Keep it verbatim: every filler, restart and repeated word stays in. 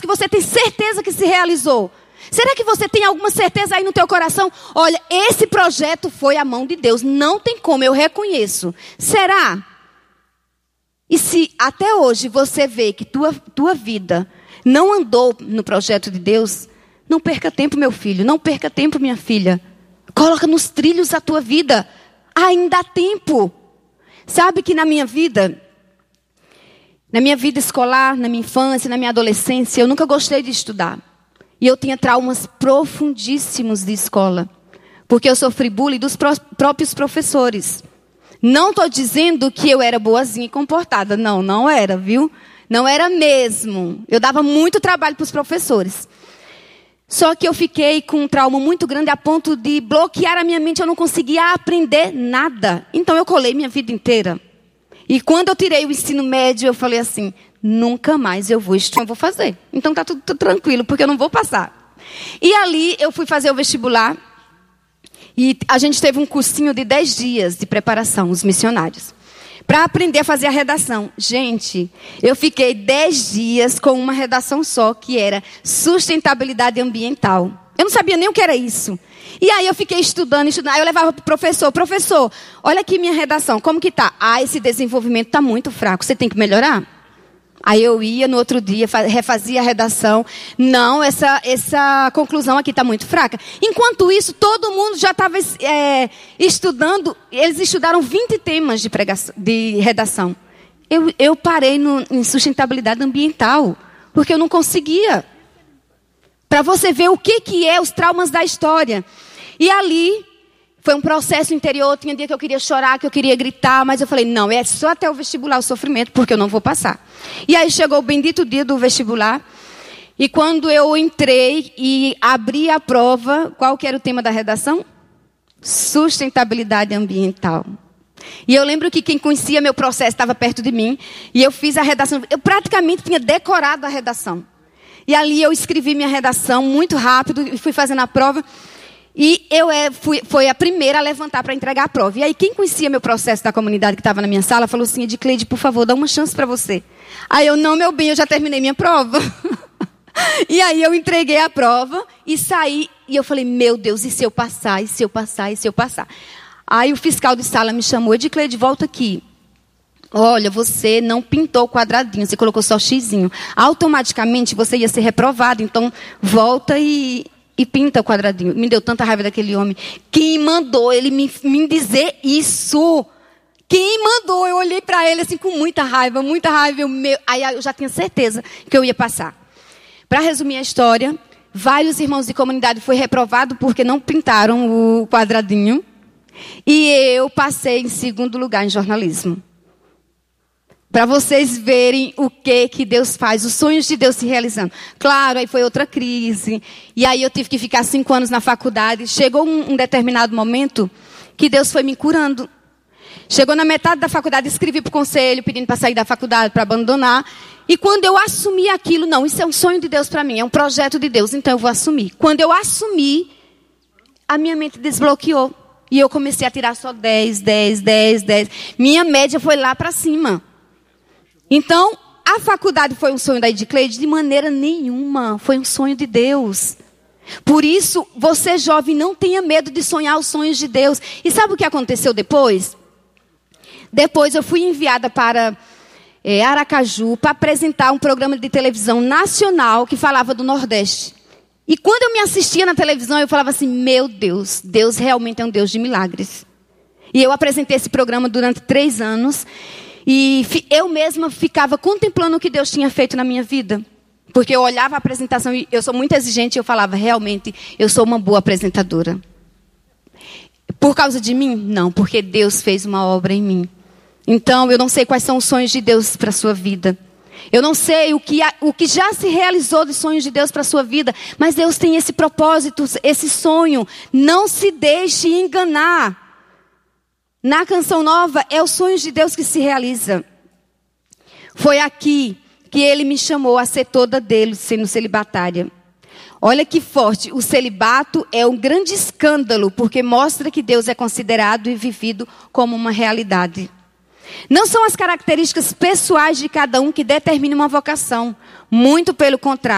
você tem certeza que se realizou? Será que você tem alguma certeza aí no teu coração? Olha, esse projeto foi a mão de Deus. Não tem como, eu reconheço. Será? E se até hoje você vê que tua, tua vida não andou no projeto de Deus, não perca tempo, meu filho. Não perca tempo, minha filha. Coloca nos trilhos a tua vida. Ainda há tempo. Sabe que na minha vida, na minha vida escolar, na minha infância, na minha adolescência, eu nunca gostei de estudar. E eu tinha traumas profundíssimos de escola. Porque eu sofri bullying dos pró- próprios professores. Não estou dizendo que eu era boazinha e comportada. Não, não era, viu? Não era mesmo. Eu dava muito trabalho para os professores. Só que eu fiquei com um trauma muito grande a ponto de bloquear a minha mente. Eu não conseguia aprender nada. Então eu colei minha vida inteira. E quando eu tirei o ensino médio, eu falei assim, nunca mais eu vou estudar, eu vou fazer. Então está tudo, tudo tranquilo, porque eu não vou passar. E ali eu fui fazer o vestibular. E a gente teve um cursinho de dez dias de preparação, os missionários. Para aprender a fazer a redação. Gente, eu fiquei dez dias com uma redação só, que era sustentabilidade ambiental. Eu não sabia nem o que era isso. E aí eu fiquei estudando, estudando. Aí eu levava para o professor. Professor, olha aqui minha redação, como que tá? Ah, esse desenvolvimento está muito fraco, você tem que melhorar? Aí eu ia no outro dia, refazia a redação. Não, essa, essa conclusão aqui está muito fraca. Enquanto isso, todo mundo já estava é, estudando. Eles estudaram vinte temas de, pregação, de redação. Eu, eu parei no, em sustentabilidade ambiental, porque eu não conseguia. Para você ver o que, que é os traumas da história. E ali foi um processo interior. Tinha dia que eu queria chorar, que eu queria gritar. Mas eu falei, não, é só até o vestibular o sofrimento, porque eu não vou passar. E aí chegou o bendito dia do vestibular. E quando eu entrei e abri a prova, qual que era o tema da redação? Sustentabilidade ambiental. E eu lembro que quem conhecia meu processo estava perto de mim. E eu fiz a redação. Eu praticamente tinha decorado a redação. E ali eu escrevi minha redação muito rápido e fui fazendo a prova. E eu é, fui, foi a primeira a levantar para entregar a prova. E aí quem conhecia meu processo da comunidade que estava na minha sala falou assim, Edicleide, por favor, dá uma chance para você. Aí eu, não, meu bem, eu já terminei minha prova. E aí eu entreguei a prova e saí. E eu falei, meu Deus, e se eu passar, e se eu passar, e se eu passar? Aí o fiscal de sala me chamou, Edicleide, volta aqui. Olha, você não pintou o quadradinho, você colocou só xizinho. Automaticamente você ia ser reprovado, então volta e, e pinta o quadradinho. Me deu tanta raiva daquele homem. Quem mandou ele me, me dizer isso? Quem mandou? Eu olhei para ele assim com muita raiva, muita raiva. Eu, meu, aí eu já tinha certeza que eu ia passar. Para resumir a história, vários irmãos de comunidade foram reprovados porque não pintaram o quadradinho. E eu passei em segundo lugar em jornalismo. Para vocês verem o que, que Deus faz, os sonhos de Deus se realizando. Claro, aí foi outra crise. E aí eu tive que ficar cinco anos na faculdade. Chegou um, um determinado momento que Deus foi me curando. Chegou na metade da faculdade, escrevi para o conselho, pedindo para sair da faculdade, para abandonar. E quando eu assumi aquilo, não, isso é um sonho de Deus para mim, é um projeto de Deus, então eu vou assumir. Quando eu assumi, a minha mente desbloqueou. E eu comecei a tirar só dez, dez, dez, dez. Minha média foi lá para cima. Então, a faculdade foi um sonho da Edicleide? De maneira nenhuma. Foi um sonho de Deus. Por isso, você jovem, não tenha medo de sonhar os sonhos de Deus. E sabe o que aconteceu depois? Depois eu fui enviada para é, Aracaju para apresentar um programa de televisão nacional que falava do Nordeste. E quando eu me assistia na televisão, eu falava assim, meu Deus, Deus realmente é um Deus de milagres. E eu apresentei esse programa durante três anos. E eu mesma ficava contemplando o que Deus tinha feito na minha vida. Porque eu olhava a apresentação e eu sou muito exigente e eu falava, realmente, eu sou uma boa apresentadora. Por causa de mim? Não, porque Deus fez uma obra em mim. Então, eu não sei quais são os sonhos de Deus para a sua vida. Eu não sei o que, o que já se realizou de sonhos de Deus para a sua vida. Mas Deus tem esse propósito, esse sonho. Não se deixe enganar. Na Canção Nova, é os sonhos de Deus que se realiza. Foi aqui que ele me chamou a ser toda dele, sendo celibatária. Olha que forte, o celibato é um grande escândalo, porque mostra que Deus é considerado e vivido como uma realidade. Não são as características pessoais de cada um que determinam uma vocação, muito pelo contrário.